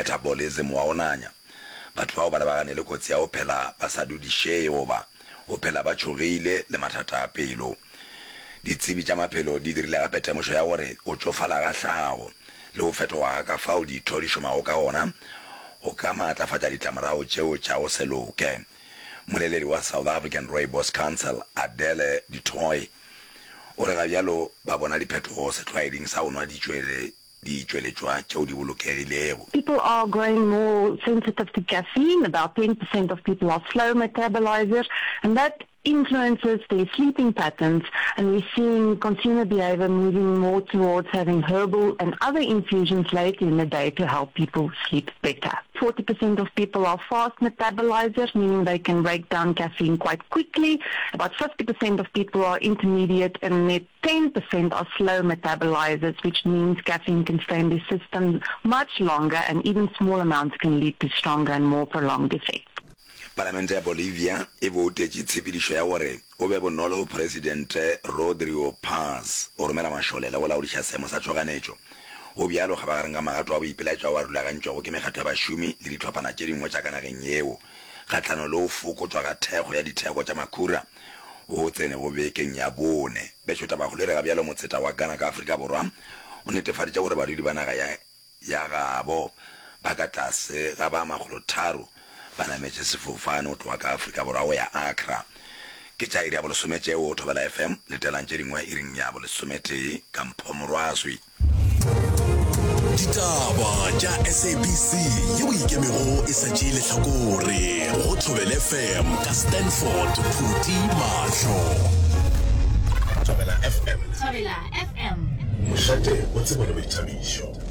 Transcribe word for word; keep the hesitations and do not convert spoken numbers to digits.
metabolism wa onanya batho ba ba ba ne le kotsi ya o phela ba sa dudishe oba o phela ba tshogile le mathata a pelo ditsebi tsa maphelo di dirile ga pete mosho ya gore o tsofala ga hlago le o fetoga ka fa o di thodishoma o ka ona o ka matlafatsa ditlamorao tšeo tša go seloke moleledi wa South African Rooibos Council Adele du Toit o re ga bjalo ba bona diphetogo setlwaeding sa onwa ditšwele People are growing more sensitive to caffeine. About ten percent of people are slow metabolizers, and that influences their sleeping patterns, and we're seeing consumer behavior moving more towards having herbal and other infusions later in the day to help people sleep better. forty percent of people are fast metabolizers, meaning they can break down caffeine quite quickly. About fifty percent of people are intermediate, and then ten percent are slow metabolizers, which means caffeine can stay in the system much longer, and even small amounts can lead to stronger and more prolonged effects. Parlamento ya Bolivia e votetše tshepedišo ya gore o be bonolo President Rodrigo Paz o romela mašole le go laodiša seemo sa tšhoganetšo o bjalo ga ba gareng ka magato a boipelaetšwa wa rulagantšwago ke mekgatho ya bašomi le ditlhophana tše dingwe tša ka nageng yeo kgahlano le go fokotswa ga thekgo ya ditheko tša makhura o tsene go bekeng ya bone bešota bagolo e re ga bjalo motseta wa kana ka Afrika Borwa o netefaditše gore badudi ba naga ya gabo ba ka tlase ga ba magolo tharo bana metse sefofane o tloga ka Afrika Borwa o ya Accra ke tša iri ya bolesomete o thobela F M le telantše dingwe iring ya bolesomete ka Mpho-Morwazwi ditaba tša S A B C yeo ikemego e sa tšee lehlakore go thobela F M ka Stanford Phuti Mahlo Thobela F M Thobela F M mošate o tsebo le boithabišo